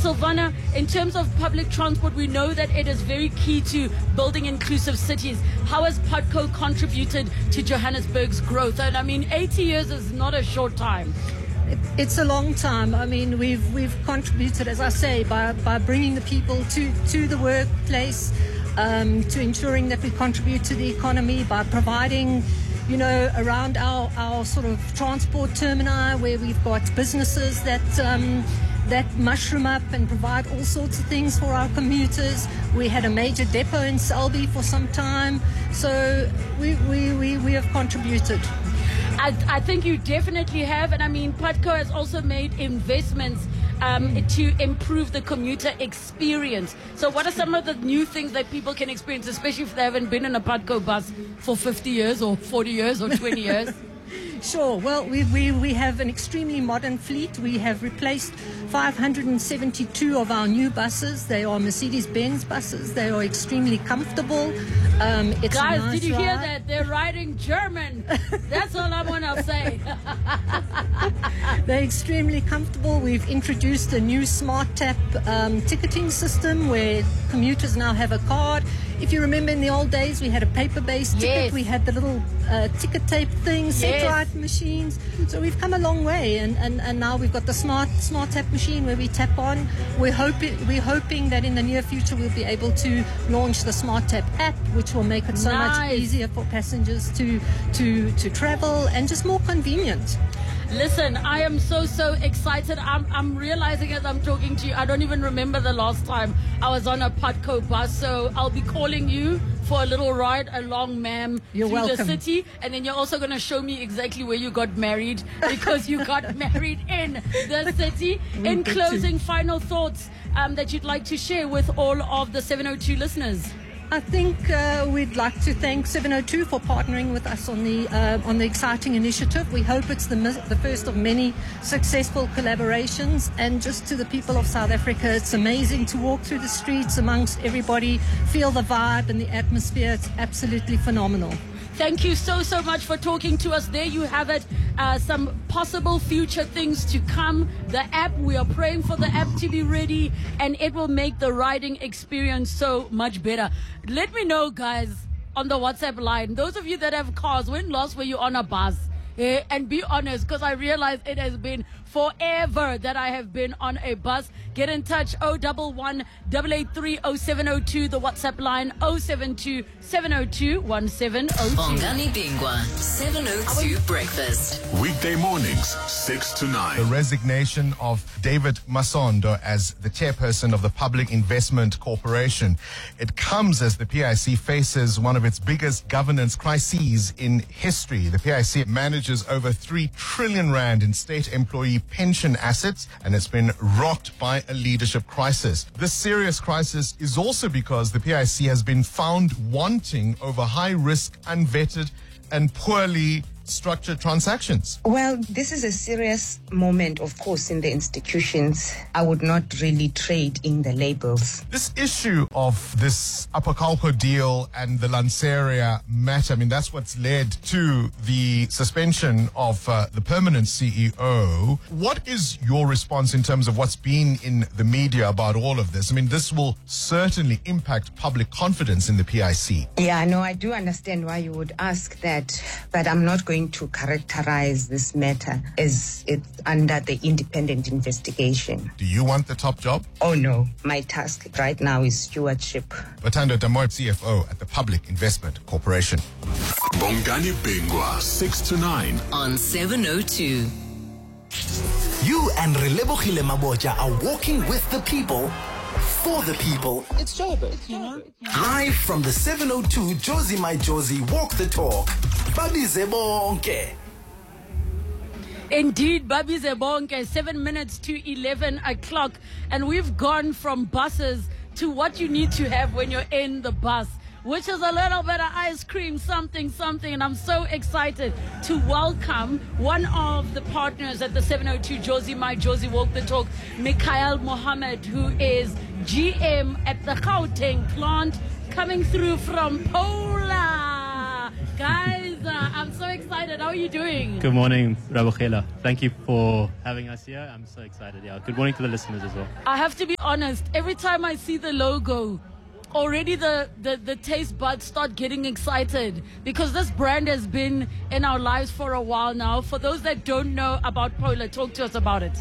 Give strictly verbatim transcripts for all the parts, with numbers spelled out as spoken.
Silvana, in terms of public transport, we know that it is very key to building inclusive cities. How has Putco contributed to Johannesburg's growth? And I mean, eighty years is not a short time. It's a long time. I mean, we've we've contributed, as I say, by, by bringing the people to, to the workplace, um, to ensuring that we contribute to the economy by providing, you know, around our, our sort of transport termini where we've got businesses that um, that mushroom up and provide all sorts of things for our commuters. We had a major depot in Selby for some time, so we we, we, we have contributed. I, I think you definitely have, and I mean, Putco has also made investments um, to improve the commuter experience. So what are some of the new things that people can experience, especially if they haven't been in a Putco bus for fifty years or forty years or twenty years? Sure. Well, we, we, we have an extremely modern fleet. We have replaced five hundred seventy-two of our new buses. They are Mercedes-Benz buses. They are extremely comfortable. Um, it's Guys, nice did you ride. hear that? They're riding German. That's all I want to say. They're extremely comfortable. We've introduced a new Smart Tap um, ticketing system where commuters now have a card. If you remember in the old days, we had a paper-based ticket. Yes. We had the little uh, ticket tape things, set Yes. right machines. So we've come a long way, and, and, and now we've got the smart smart tap machine where we tap on. We're hoping we're hoping that in the near future we'll be able to launch the Smart Tap app, which will make it so Nice. much easier for passengers to to to travel and just more convenient. Listen, I am so, so excited. I'm, I'm realizing as I'm talking to you, I don't even remember the last time I was on a Putco bus. So I'll be calling you for a little ride along, ma'am, You're through welcome. the city. And then you're also going to show me exactly where you got married, because you got married in the city. We In get closing, final thoughts um, that you'd like to share with all of the seven oh two listeners. I think uh, we'd like to thank seven oh two for partnering with us on the uh, on the exciting initiative. We hope it's the the first of many successful collaborations. And just to the people of South Africa, it's amazing to walk through the streets amongst everybody, feel the vibe and the atmosphere. It's absolutely phenomenal. Thank you so, so much for talking to us. There you have it. Uh, some possible future things to come. The app, we are praying for the app to be ready, and it will make the riding experience so much better. Let me know, guys, on the WhatsApp line. Those of you that have cars, when last were you on a bus? Eh, and be honest, because I realize it has been forever that I have been on a bus. Get in touch, oh one one, eight eight three, oh seven oh two, the WhatsApp line, oh seven two, seven oh two, one seven oh two. Bongani Bingwa, seven oh two Breakfast. Weekday mornings, six to nine. The resignation of David Masondo as the chairperson of the Public Investment Corporation. It comes as the P I C faces one of its biggest governance crises in history. The P I C manages over three trillion rand in state employee pension assets, and it's been rocked by a leadership crisis. This serious crisis is also because the P I C has been found wanting over high-risk, unvetted, and poorly structured transactions. Well, this is a serious moment, of course, in the institutions. I would not really trade in the labels. This issue of this Apacalco deal and the Lanseria matter, I mean, that's what's led to the suspension of uh, the permanent C E O. What is your response in terms of what's been in the media about all of this? I mean, this will certainly impact public confidence in the P I C. Yeah, no, I do understand why you would ask that, but I'm not going to characterize this matter as it's under the independent investigation. Do you want the top job? Oh no, my task right now is stewardship. Batando Damoy, C F O at the Public Investment Corporation. Bongani Bingwa, six to nine. On seven oh two. You and Relebogile Maboja are walking with the people, for the people. It's Joburg, you know? Live from the seven oh two Josie My Josie Walk the Talk. Babi Zebonke. Indeed, Babi Zebonke, seven minutes to eleven o'clock. And we've gone from buses to what you need to have when you're in the bus, which is a little bit of ice cream, something, something. And I'm so excited to welcome one of the partners at the seven oh two Josie My Josie Walk the Talk, Mikhail Mohammed, who is G M at the Gauteng plant, coming through from Pola. Guys, Pastor. I'm so excited. How are you doing? Good morning, Rabokhela. Thank you for having us here. I'm so excited. Yeah. Good morning to the listeners as well. I have to be honest. Every time I see the logo, already the, the, the taste buds start getting excited because this brand has been in our lives for a while now. For those that don't know about Polar, talk to us about it.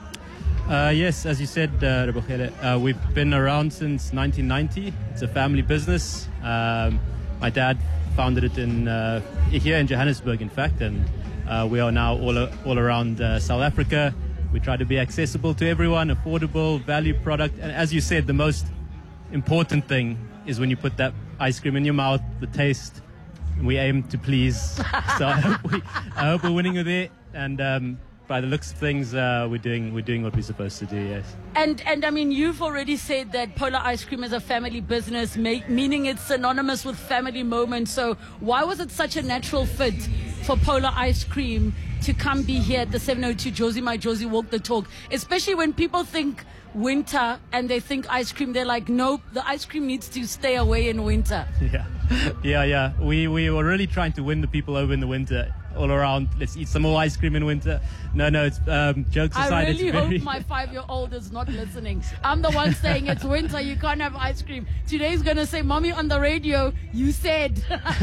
Uh, yes, as you said, uh, Rabokhela, uh, we've been around since nineteen ninety. It's a family business. Um, my dad founded it in uh, here in Johannesburg, in fact, and uh, we are now all all around uh, South Africa. We try to be accessible to everyone, affordable, value product, and as you said, the most important thing is when you put that ice cream in your mouth, the taste. We aim to please, so I hope, we, I hope we're winning with it, and um, by the looks of things, uh, we're doing we're doing what we're supposed to do. Yes. And and I mean, you've already said that Polar Ice Cream is a family business, make, meaning it's synonymous with family moments. So why was it such a natural fit for Polar Ice Cream to come be here at the seven oh two Josie My Josie Walk the Talk? Especially when people think winter and they think ice cream, they're like, nope, the ice cream needs to stay away in winter. Yeah, yeah, yeah. We we were really trying to win the people over in the winter. All around, let's eat some more ice cream in winter. No, no, it's um, jokes aside. I really it's very hope my five-year-old is not listening. I'm the one saying it's winter, you can't have ice cream. Today's going to say, Mommy, on the radio, you said.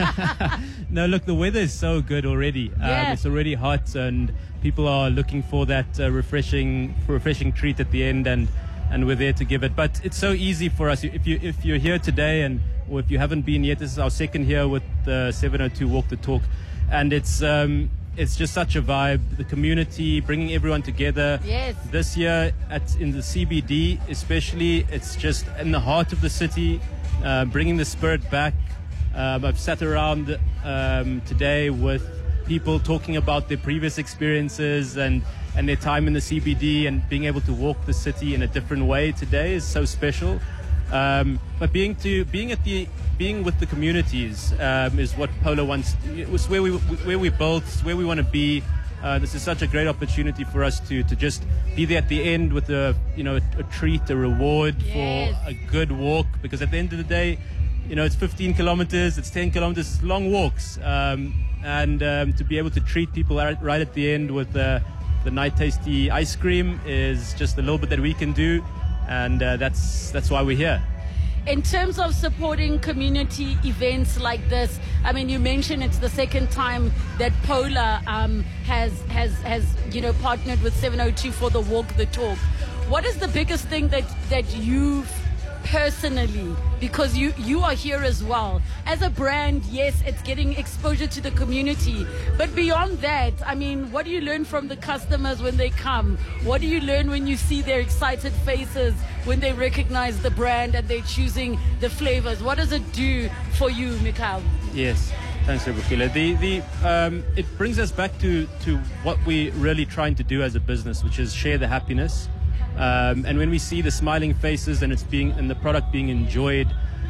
No, look, the weather is so good already. Yeah. Um, it's already hot, and people are looking for that uh, refreshing, refreshing treat at the end, and and we're there to give it. But it's so easy for us. If you if you're here today, and or if you haven't been yet, this is our second here with the seven oh two Walk the Talk. And it's um, it's just such a vibe. The community, bringing everyone together. Yes. This year at in the C B D, especially, it's just in the heart of the city, uh, bringing the spirit back. Um, I've sat around um, today with people talking about their previous experiences and and their time in the C B D, and being able to walk the city in a different way today is so special. Um, but being to being at the being with the communities um, is what Polar wants. It was where we where we built, where we want to be. Uh, this is such a great opportunity for us to to just be there at the end with a you know a, a treat, a reward Yes. for a good walk. Because at the end of the day, you know it's fifteen kilometers, it's ten kilometers, it's long walks, um, and um, to be able to treat people right, right at the end with uh, the night tasty ice cream is just a little bit that we can do. And uh, that's that's why we're here. In terms of supporting community events like this, I mean, you mentioned it's the second time that Polar um, has has has you know partnered with seven oh two for the Walk the Talk. What is the biggest thing that that you've personally, because you you are here as well as a brand? Yes, it's getting exposure to the community, but beyond that, I mean, what do you learn from the customers when they come? What do you learn when you see their excited faces when they recognize the brand and they're choosing the flavors? What does it do for you, Mikhail? Yes, thanks, Rabokhela. The the um, it brings us back to to what we're really trying to do as a business, which is share the happiness. Um, and when we see the smiling faces and it's being and the product being enjoyed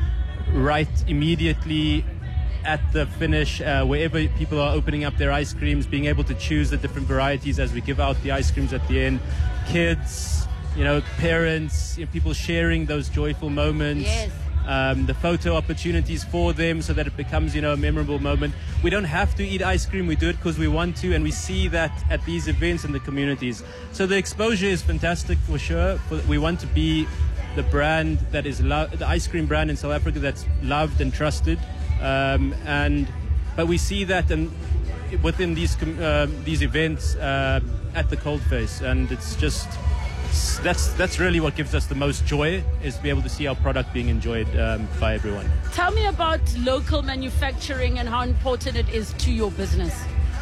right immediately at the finish, uh, wherever people are opening up their ice creams, being able to choose the different varieties as we give out the ice creams at the end, kids, you know, parents, you know, people sharing those joyful moments. Yes. Um, the photo opportunities for them so that it becomes, you know, a memorable moment. We don't have to eat ice cream. We do it because we want to, and we see that at these events in the communities. So the exposure is fantastic for sure. We want to be the brand that is lo- the ice cream brand in South Africa that's loved and trusted. Um, and but we see that and within these com- uh, these events uh, at the Coldface, and it's just. That's that's really what gives us the most joy, is to be able to see our product being enjoyed um, by everyone. Tell me about local manufacturing and how important it is to your business.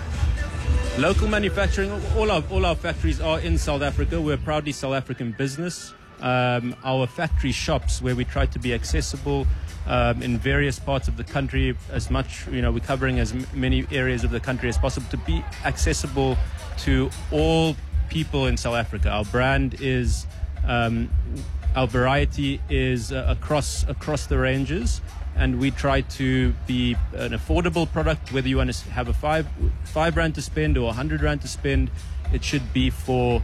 Local manufacturing, all our all our factories are in South Africa. We're a proudly South African business. Um, our factory shops, where we try to be accessible um, in various parts of the country, as much, you know, we're covering as m- many areas of the country as possible to be accessible to all people in South Africa. Our brand is, um, our variety is uh, across across the ranges, and we try to be an affordable product. Whether you want to have a five five rand to spend or a hundred rand to spend, it should be for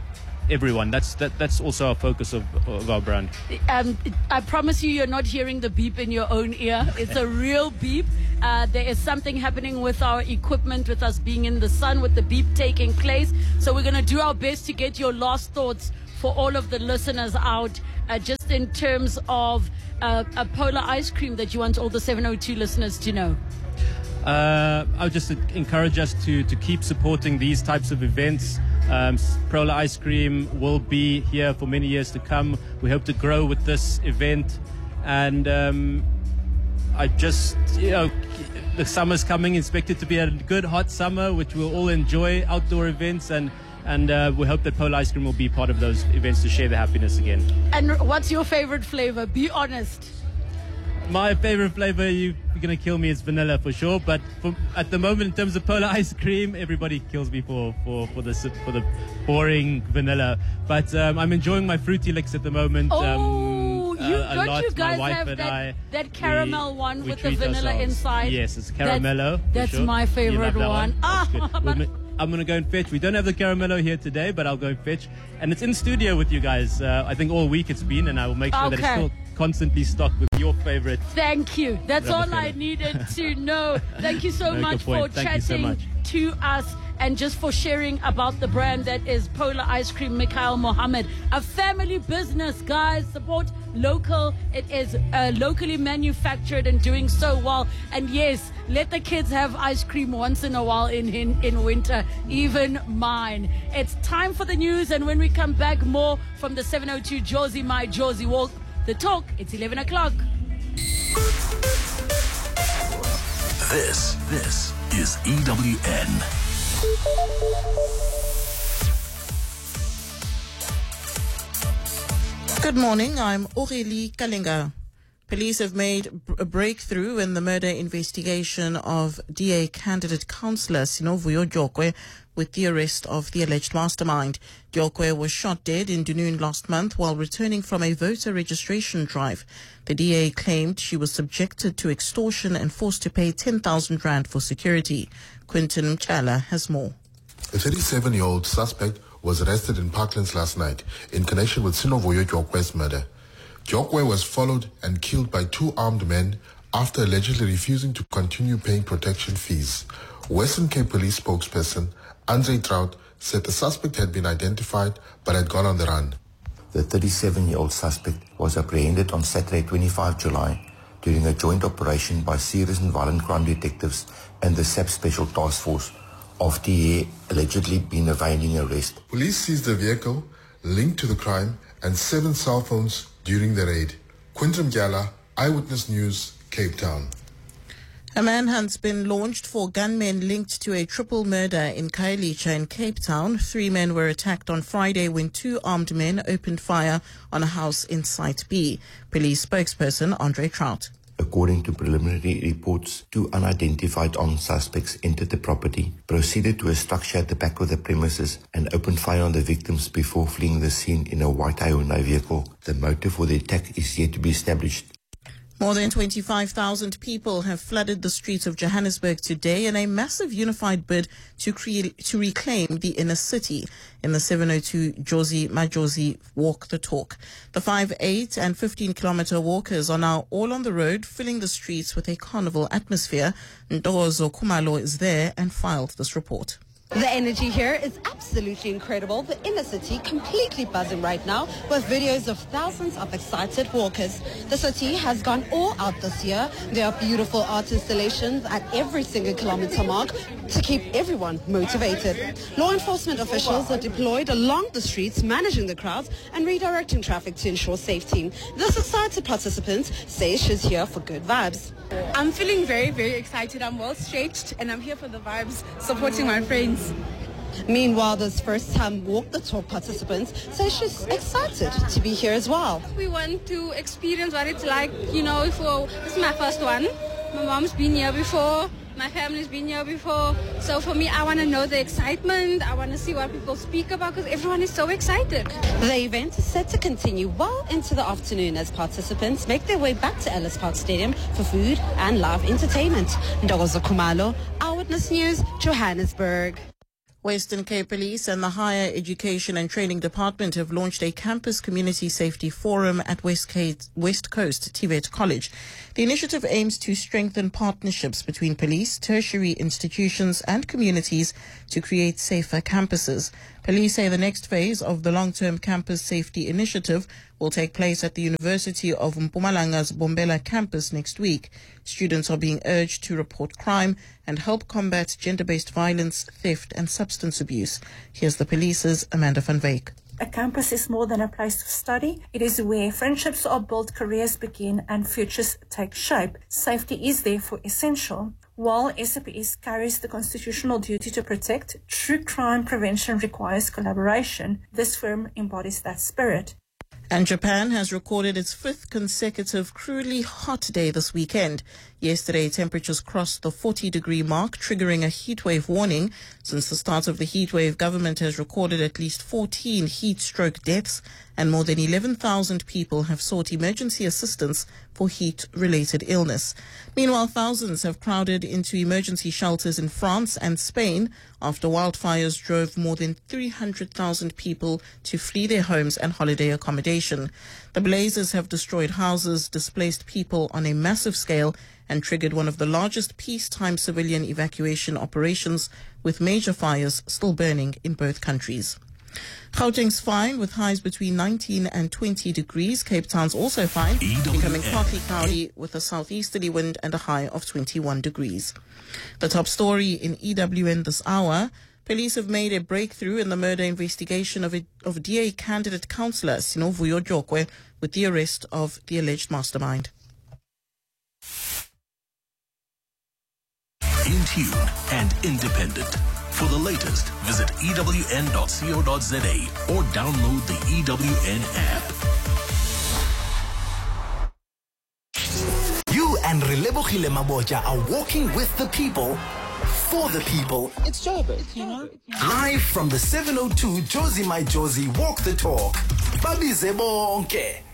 everyone. That's that, that's also our focus of, of our brand. Um, I promise you, you're not hearing the beep in your own ear. It's a real beep. Uh, there is something happening with our equipment, with us being in the sun, with the beep taking place. So we're going to do our best to get your last thoughts for all of the listeners out, uh, just in terms of uh, a Polar ice cream that you want all the seven oh two listeners to know. Uh, I would just encourage us to, to keep supporting these types of events. Um, Polar Ice Cream will be here for many years to come. We hope to grow with this event. And um, I just, you know, the summer's coming. Expect it to be a good hot summer, which we'll all enjoy, outdoor events. And, and uh, we hope that Polar Ice Cream will be part of those events to share the happiness again. And what's your favorite flavor? Be honest. My favorite flavor, you, you're going to kill me, is vanilla for sure. But for, at the moment, in terms of Polar ice cream, everybody kills me for, for, for, the, for the boring vanilla. But um, I'm enjoying my Fruity Licks at the moment. Oh, um, you, uh, a don't lot. you guys my wife have and that, I, that caramel we, one we with the treat vanilla ourselves. inside? Yes, it's caramello. That's, that's sure. my favorite one. one. That's Ah, good. but, We'll, I'm going to go and fetch. We don't have the caramello here today, but I'll go and fetch. And it's in studio with you guys. Uh, I think all week it's been, and I will make sure okay. that it's still constantly stocked with your favorite. Thank you. That's all I flavor. needed to know. Thank you so No, much good point. for Thank you so chatting much. to us and just for sharing about the brand that is Polar Ice Cream. Mikhail Mohammed, a family business, guys. Support local. It is uh, locally manufactured and doing so well. And yes, let the kids have ice cream once in a while in, in, in winter, even mine. It's time for the news, and when we come back, more from the seven oh two Josie My Josie Walk the Talk. It's eleven o'clock. This, this is E W N. Good morning, I'm Aurélie Kalinga. Police have made a breakthrough in the murder investigation of D A candidate councillor Sinovuyo Jokwe with the arrest of the alleged mastermind. Jokwe was shot dead in Dunoon last month while returning from a voter registration drive. The D A claimed she was subjected to extortion and forced to pay ten thousand rand for security. Quinton Mchala has more. The thirty-seven-year-old suspect was arrested in Parklands last night in connection with Sinovuyo Jokwe's murder. Jokwe was followed and killed by two armed men after allegedly refusing to continue paying protection fees. Western Cape Police spokesperson Andre Trout said the suspect had been identified but had gone on the run. The thirty-seven-year-old suspect was apprehended on Saturday, the twenty-fifth of July, during a joint operation by serious and violent crime detectives and the S A P Special Task Force, after he had allegedly been evading arrest. Police seized the vehicle linked to the crime and seven cell phones during the raid. Quinton Mchala, Eyewitness News, Cape Town. A manhunt's been launched for gunmen linked to a triple murder in Khayelitsha in Cape Town. Three men were attacked on Friday when two armed men opened fire on a house in Site B. Police spokesperson Andre Trout. According to preliminary reports, two unidentified armed suspects entered the property, proceeded to a structure at the back of the premises, and opened fire on the victims before fleeing the scene in a white Hyundai vehicle. The motive for the attack is yet to be established. More than twenty-five thousand people have flooded the streets of Johannesburg today in a massive unified bid to create, to reclaim the inner city in the seven oh two Josie Majosi Walk the Talk. The five, eight and fifteen kilometer walkers are now all on the road, filling the streets with a carnival atmosphere. Ndozo Kumalo is there and filed this report. The energy here is absolutely incredible. The inner city completely buzzing right now with videos of thousands of excited walkers. The city has gone all out this year. There are beautiful art installations at every single kilometer mark to keep everyone motivated. Law enforcement officials are deployed along the streets, managing the crowds and redirecting traffic to ensure safety. This excited participants say she's here for good vibes. I'm feeling very, very excited. I'm well stretched and I'm here for the vibes, supporting my friends. Meanwhile, this first-time Walk the Talk participants say she's excited to be here as well. We want to experience what it's like, you know, for this is my first one. My mom's been here before. My family's been here before. So for me, I want to know the excitement. I want to see what people speak about because everyone is so excited. The event is set to continue well into the afternoon as participants make their way back to Ellis Park Stadium for food and live entertainment. Ndogozo Kumalo, Eyewitness News, Johannesburg. Western Cape Police and the Higher Education and Training Department have launched a campus community safety forum at West, Cape, West Coast Tibet College. The initiative aims to strengthen partnerships between police, tertiary institutions and communities to create safer campuses. Police say the next phase of the long-term campus safety initiative will take place at the University of Mpumalanga's Bombela campus next week. Students are being urged to report crime and help combat gender-based violence, theft and substance abuse. Here's the police's Amanda van Wyk. A campus is more than a place to study. It is where friendships are built, careers begin and futures take shape. Safety is therefore essential. While S A P S carries the constitutional duty to protect, true crime prevention requires collaboration. This firm embodies that spirit. And Japan has recorded its fifth consecutive cruelly hot day this weekend. Yesterday, temperatures crossed the forty degree mark, triggering a heatwave warning. Since the start of the heatwave, government has recorded at least fourteen heat stroke deaths, and more than eleven thousand people have sought emergency assistance for heat-related illness. Meanwhile, thousands have crowded into emergency shelters in France and Spain after wildfires drove more than three hundred thousand people to flee their homes and holiday accommodation. The blazes have destroyed houses, displaced people on a massive scale, and triggered one of the largest peacetime civilian evacuation operations, with major fires still burning in both countries. Gauteng's fine with highs between nineteen and twenty degrees. Cape Town's also fine, becoming partly cloudy with a southeasterly wind and a high of twenty-one degrees. The top story in E W N this hour: police have made a breakthrough in the murder investigation of, a, of D A candidate councillor Sinovuyo Jokwe with the arrest of the alleged mastermind. In tune and independent. For the latest, visit E W N dot co dot za or download the E W N app. You and Relebogile Maboja are walking with the people, for the people. It's Joburg, you know. Live from the seven oh two Josie My Josie Walk the Talk. Babi Zebonke.